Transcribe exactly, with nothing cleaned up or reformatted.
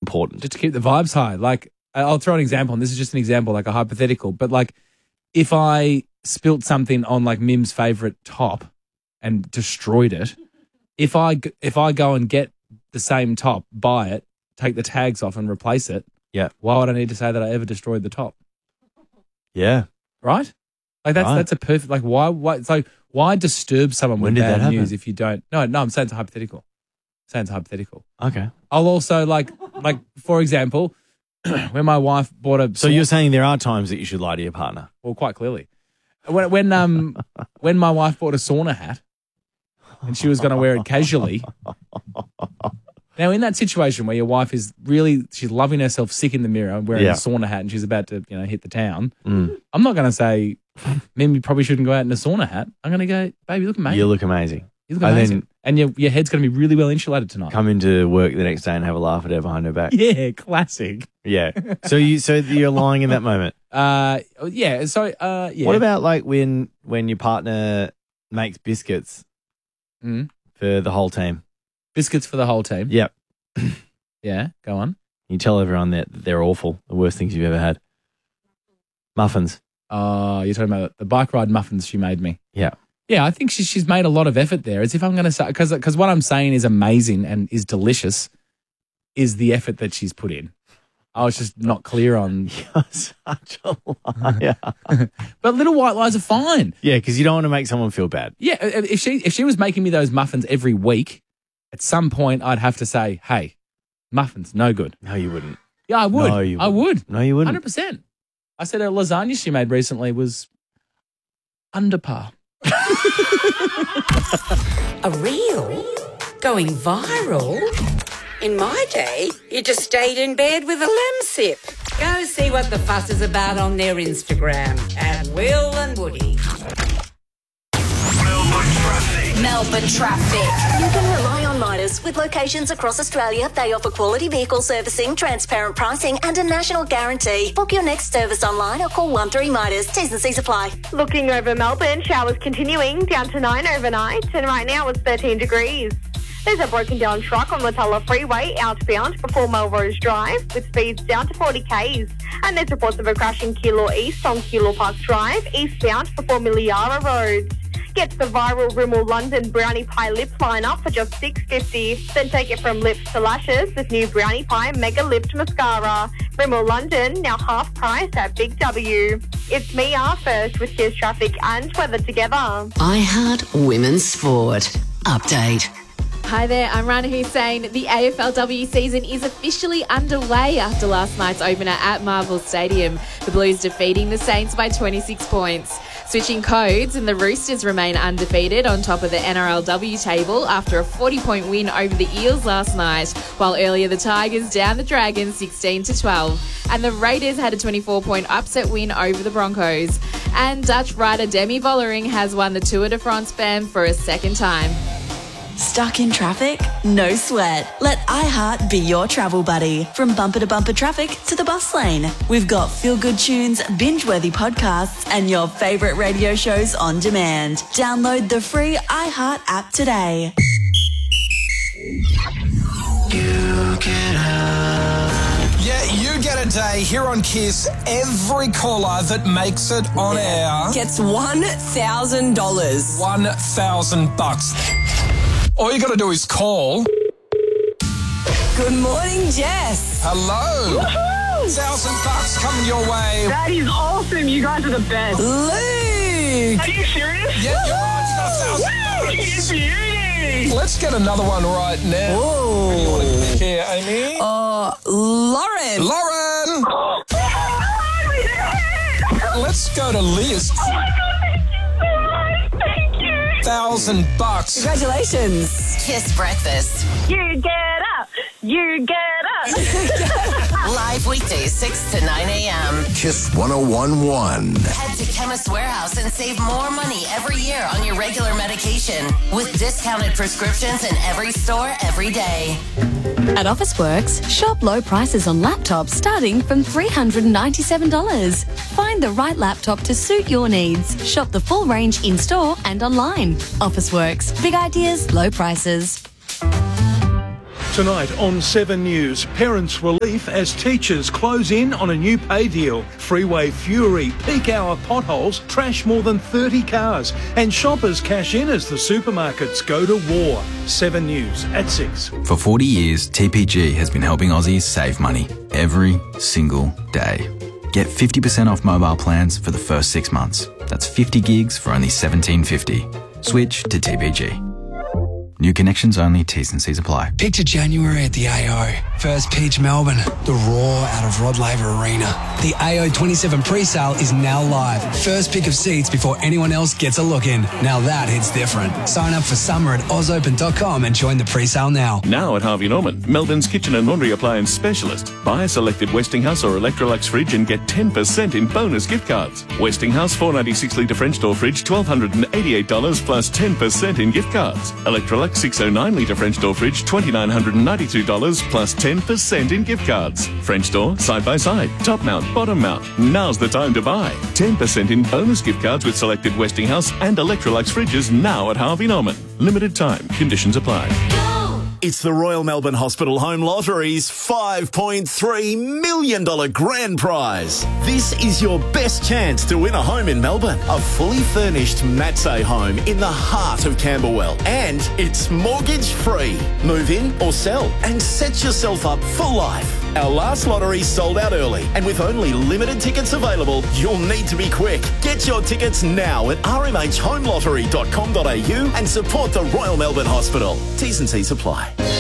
important. Just to keep the vibes high. Like, I'll throw an example, and this is just an example, like a hypothetical, but like if I spilt something on like Mim's favourite top and destroyed it, if I, g- if I go and get the same top, buy it, take the tags off and replace it, Yeah. why would I need to say that I ever destroyed the top? Yeah. Right? Like that's Right. that's a perfect, like why, why, it's like, why disturb someone When with did that bad happen? news if you don't, no, no, I'm saying it's a hypothetical. I'm saying it's a hypothetical. Okay. I'll also like, like for example, when my wife bought a, So you're saying there are times that you should lie to your partner? well, quite clearly, when when um when my wife bought a sauna hat and she was going to wear it casually. Now, in that situation where your wife is really, she's loving herself sick in the mirror, wearing Yeah. a sauna hat, and she's about to, you know, hit the town, Mm. I'm not going to say, "Mim, you probably shouldn't go out in a sauna hat." I'm going to go, "Baby, you look amazing. You look amazing. You look and amazing, then- and your your head's going to be really well insulated tonight." Come into work the next day and have a laugh at her behind her back. Yeah, classic. Yeah. So you so you're lying in that moment. Uh, yeah. So, uh, yeah. What about like when when your partner makes biscuits Mm. for the whole team? biscuits for the whole team? Yep. Yeah, go on. You tell everyone that they're awful, the worst things you've ever had. Muffins. Oh, you're talking about the bike ride muffins she made me. Yeah. Yeah, I think she, she's made a lot of effort there. As if I'm going to say, because because what I'm saying is amazing and is delicious, is the effort that she's put in. I was just not clear on. You're such a liar. But little white lies are fine. Yeah, because you don't want to make someone feel bad. Yeah, if she if she was making me those muffins every week, at some point I'd have to say, "Hey, muffins, no good." No, you wouldn't. Yeah, I would. No, you I wouldn't. would. No, you wouldn't. Hundred percent. I said a lasagna she made recently was under par. A reel? Going viral? In my day, you just stayed in bed with a lemsip. Go see what the fuss is about on their Instagram at Will and Woody. Melbourne Traffic. You can rely on Midas. With locations across Australia, they offer quality vehicle servicing, transparent pricing and a national guarantee. Book your next service online or call one three Midas. T's and C's apply. Looking over Melbourne, showers continuing, down to nine overnight, and right now it's thirteen degrees. There's a broken down truck on Latala Freeway outbound before Melrose Drive with speeds down to forty k's. And there's reports of a crash in Keilor East on Keilor Park Drive, eastbound before Miliara Road. Get the viral Rimmel London Brownie Pie Lip lineup for just six dollars fifty. Then take it from lips to lashes with new Brownie Pie Mega Lipped Mascara. Rimmel London, now half price at Big W. It's me, R First, with Here's Traffic and Weather together. iHeart Women's Sport. Update. Hi there, I'm Rana Hussein. The A F L W season is officially underway after last night's opener at Marvel Stadium. The Blues defeating the Saints by twenty-six points. Switching codes, and the Roosters remain undefeated on top of the N R L W table after a forty-point win over the Eels last night, while earlier the Tigers downed the Dragons sixteen to twelve. And the Raiders had a twenty-four point upset win over the Broncos. And Dutch rider Demi Vollering has won the Tour de France B A M for a second time. Stuck in traffic? No sweat. Let iHeart be your travel buddy. From bumper to bumper traffic to the bus lane. We've got feel-good tunes, binge-worthy podcasts, and your favourite radio shows on demand. Download the free iHeart app today. You get a... Yeah, you get a day here on Kiss. Every caller that makes it on air gets one thousand dollars. One thousand bucks. All you got to do is call. Good morning, Jess. Hello. Woohoo! Thousand bucks coming your way. That is awesome. You guys are the best. Luke. Are you serious? Yeah, you're right. You got a thousand bucks. Beauty. Let's get another one right now. Whoa. Who do you want to pick here, Amy? Uh, Lauren. Lauren. Oh, we did it. Let's go to Liz. Oh my God, thank you so much. Thank you. Thousand bucks. Congratulations. Kiss Breakfast. You get up. You get up. Live weekdays six to nine a.m. Kiss one oh one point one. Head to Chemist Warehouse and save more money every year on your regular medication with discounted prescriptions in every store every day. At Officeworks, shop low prices on laptops starting from three hundred ninety-seven dollars. Find the right laptop to suit your needs. Shop the full range in-store and online. Officeworks. Big ideas, low prices. Tonight on Seven News, parents' relief as teachers close in on a new pay deal. Freeway fury, peak hour potholes, trash more than thirty cars, and shoppers cash in as the supermarkets go to war. Seven News at six. For forty years, T P G has been helping Aussies save money every single day. Get fifty percent off mobile plans for the first six months. That's fifty gigs for only seventeen fifty. Switch to T P G. New connections only, T's and C's apply. Picture January at the A O. First pitch Melbourne, the roar out of Rod Laver Arena. The A O twenty-seven pre-sale is now live. First pick of seats before anyone else gets a look in. Now that hits different. Sign up for summer at oz open dot com and join the pre-sale now. Now at Harvey Norman, Melbourne's kitchen and laundry appliance specialist. Buy a selected Westinghouse or Electrolux fridge and get ten percent in bonus gift cards. Westinghouse four ninety-six litre French door fridge, one thousand two hundred eighty-eight dollars plus ten percent in gift cards. Electrolux six oh nine litre French door fridge, two thousand nine hundred ninety-two dollars plus ten percent in gift cards. French door, side by side, top mount, bottom mount. Now's the time to buy. ten percent in bonus gift cards with selected Westinghouse and Electrolux fridges now at Harvey Norman. Limited time. Conditions apply. It's the Royal Melbourne Hospital Home Lottery's five point three million dollars grand prize. This is your best chance to win a home in Melbourne. A fully furnished Matsay home in the heart of Camberwell. And it's mortgage free. Move in or sell and set yourself up for life. Our last lottery sold out early, and with only limited tickets available, you'll need to be quick. Get your tickets now at r m h home lottery dot com dot a u and support the Royal Melbourne Hospital. T's and C's apply.